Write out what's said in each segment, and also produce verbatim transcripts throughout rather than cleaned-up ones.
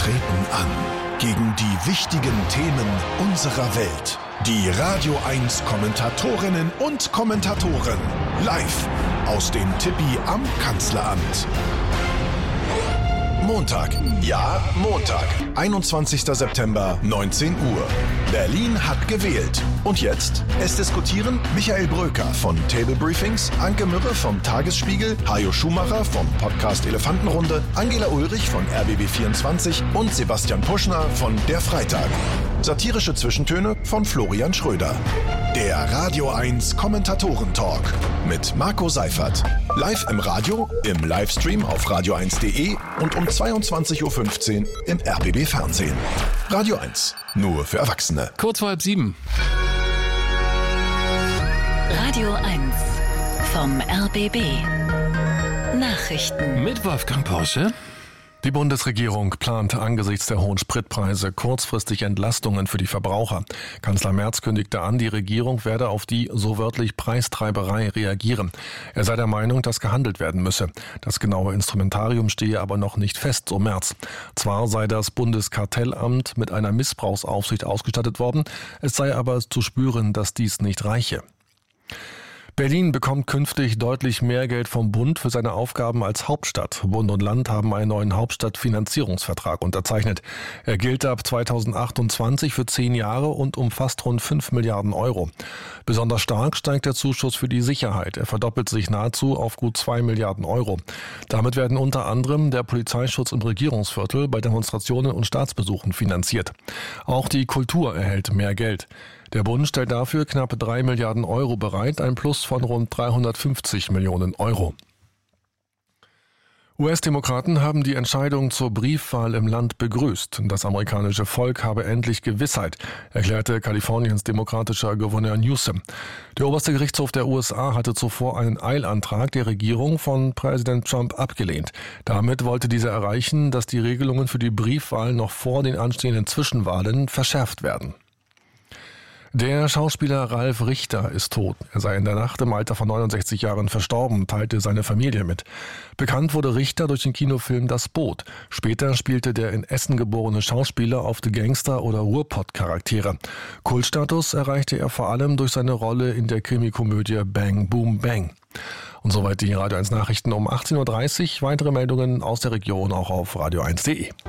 treten an gegen die wichtigen Themen unserer Welt. Die Radio eins Kommentatorinnen und Kommentatoren live aus dem Tippi am Kanzleramt. Montag, ja Montag, einundzwanzigster September, neunzehn Uhr. Berlin hat gewählt. Und jetzt? Es diskutieren Michael Bröker von Table Briefings, Anke Mürre vom Tagesspiegel, Hajo Schumacher vom Podcast Elefantenrunde, Angela Ulrich von R B B vierundzwanzig und Sebastian Puschner von Der Freitag. Satirische Zwischentöne von Florian Schröder. Der Radio eins Kommentatoren-Talk mit Marco Seifert. Live im Radio, im Livestream auf radio eins punkt de und um zweiundzwanzig Uhr fünfzehn im R B B Fernsehen. Radio eins, nur für Erwachsene. Kurz vor halb sieben. Radio eins vom R B B. Nachrichten mit Wolfgang Porsche. Die Bundesregierung plant angesichts der hohen Spritpreise kurzfristig Entlastungen für die Verbraucher. Kanzler Merz kündigte an, die Regierung werde auf die so wörtlich Preistreiberei reagieren. Er sei der Meinung, dass gehandelt werden müsse. Das genaue Instrumentarium stehe aber noch nicht fest, so Merz. Zwar sei das Bundeskartellamt mit einer Missbrauchsaufsicht ausgestattet worden, es sei aber zu spüren, dass dies nicht reiche. Berlin bekommt künftig deutlich mehr Geld vom Bund für seine Aufgaben als Hauptstadt. Bund und Land haben einen neuen Hauptstadtfinanzierungsvertrag unterzeichnet. Er gilt ab zweitausendachtundzwanzig für zehn Jahre und umfasst rund fünf Milliarden Euro. Besonders stark steigt der Zuschuss für die Sicherheit. Er verdoppelt sich nahezu auf gut zwei Milliarden Euro. Damit werden unter anderem der Polizeischutz im Regierungsviertel bei Demonstrationen und Staatsbesuchen finanziert. Auch die Kultur erhält mehr Geld. Der Bund stellt dafür knapp drei Milliarden Euro bereit, ein Plus von rund dreihundertfünfzig Millionen Euro. U S-Demokraten haben die Entscheidung zur Briefwahl im Land begrüßt. Das amerikanische Volk habe endlich Gewissheit, erklärte Kaliforniens demokratischer Gouverneur Newsom. Der oberste Gerichtshof der U S A hatte zuvor einen Eilantrag der Regierung von Präsident Trump abgelehnt. Damit wollte dieser erreichen, dass die Regelungen für die Briefwahl noch vor den anstehenden Zwischenwahlen verschärft werden. Der Schauspieler Ralf Richter ist tot. Er sei in der Nacht im Alter von neunundsechzig Jahren verstorben, teilte seine Familie mit. Bekannt wurde Richter durch den Kinofilm Das Boot. Später spielte der in Essen geborene Schauspieler oft Gangster- oder Ruhrpott-Charaktere. Kultstatus erreichte er vor allem durch seine Rolle in der Krimikomödie Bang Boom Bang. Und soweit die Radio eins Nachrichten um achtzehn Uhr dreißig. Weitere Meldungen aus der Region auch auf radio eins punkt de.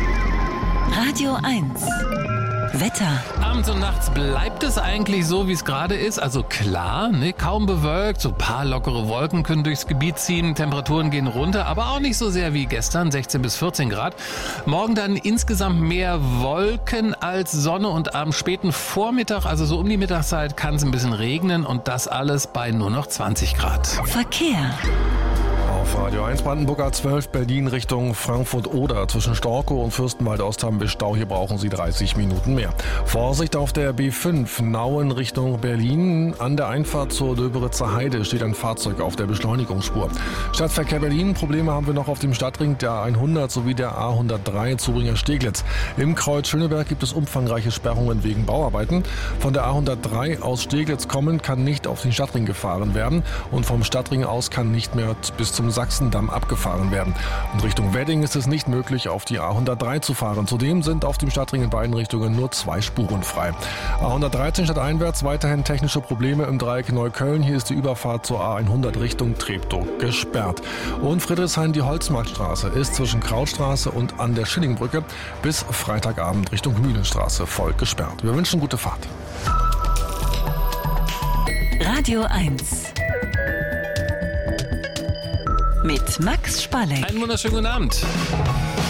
Radio eins Wetter. Abends und nachts bleibt es eigentlich so, wie es gerade ist. Also klar, ne, kaum bewölkt. So ein paar lockere Wolken können durchs Gebiet ziehen. Temperaturen gehen runter, aber auch nicht so sehr wie gestern, sechzehn bis vierzehn Grad. Morgen dann insgesamt mehr Wolken als Sonne und am späten Vormittag, also so um die Mittagszeit, kann es ein bisschen regnen und das alles bei nur noch zwanzig Grad. Verkehr. Auf Radio eins Brandenburg A zwölf Berlin Richtung Frankfurt-Oder. Zwischen Storkow und Fürstenwald-Ost haben wir Stau. Hier brauchen Sie dreißig Minuten mehr. Vorsicht auf der B fünf Nauen Richtung Berlin. An der Einfahrt zur Döberitzer Heide steht ein Fahrzeug auf der Beschleunigungsspur. Stadtverkehr Berlin. Probleme haben wir noch auf dem Stadtring der A hundert sowie der A hundertdrei Zubringer-Steglitz. Im Kreuz Schöneberg gibt es umfangreiche Sperrungen wegen Bauarbeiten. Von der A hundertdrei aus Steglitz kommend kann nicht auf den Stadtring gefahren werden und vom Stadtring aus kann nicht mehr bis zum Sachsendamm abgefahren werden. Und Richtung Wedding ist es nicht möglich, auf die A hundertdrei zu fahren. Zudem sind auf dem Stadtring in beiden Richtungen nur zwei Spuren frei. A hundertdreizehn stadteinwärts weiterhin technische Probleme im Dreieck Neukölln. Hier ist die Überfahrt zur A hundert Richtung Treptow gesperrt. Und Friedrichshain, die Holzmarktstraße, ist zwischen Krautstraße und an der Schillingbrücke bis Freitagabend Richtung Mühlenstraße voll gesperrt. Wir wünschen gute Fahrt. Radio eins mit Max Spalleck. Einen wunderschönen guten Abend.